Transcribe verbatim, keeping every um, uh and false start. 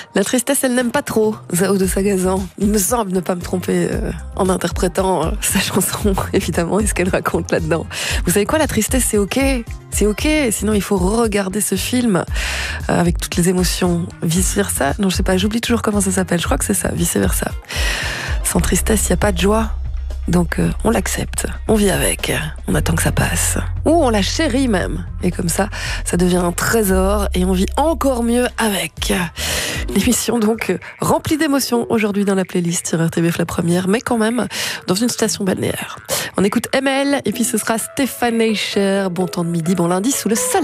La tristesse, elle n'aime pas trop Zao de Sagazan. Il me semble ne pas me tromper euh, en interprétant euh, sa chanson, évidemment, et ce qu'elle raconte là-dedans. Vous savez quoi, la tristesse, c'est ok. C'est ok, sinon il faut regarder ce film euh, avec toutes les émotions. Vice versa, non je sais pas, j'oublie toujours comment ça s'appelle. Je crois que c'est ça, vice versa. Sans tristesse, il n'y a pas de joie. Donc euh, on l'accepte, on vit avec, on attend que ça passe. Ou on la chérit même. Et comme ça, ça devient un trésor et on vit encore mieux avec. L'émission donc euh, remplie d'émotions aujourd'hui dans la playlist sur R T B F la première, mais quand même dans une station balnéaire. On écoute M L et puis ce sera Stéphane Eicher. Bon temps de midi, bon lundi sous le soleil.